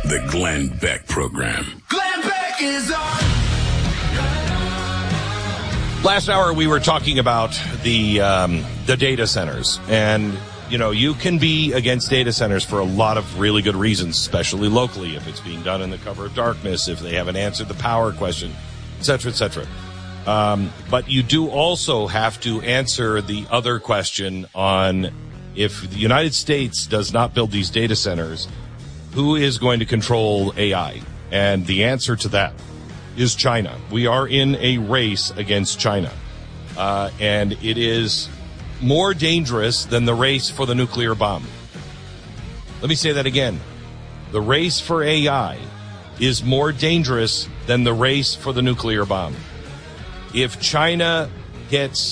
The Glenn Beck Program. Glenn Beck is on. Last hour, we were talking about the data centers. And, you know, you can be against data centers for a lot of really good reasons, especially locally, if it's being done in the cover of darkness, if they haven't answered the power question, et cetera, et cetera. But you do also have to answer the other question on if the United States does not build these data centers, who is going to control AI? And the answer to that is China. We are in a race against China. And it is more dangerous than the race for the nuclear bomb. Let me say that again. The race for AI is more dangerous than the race for the nuclear bomb. If China gets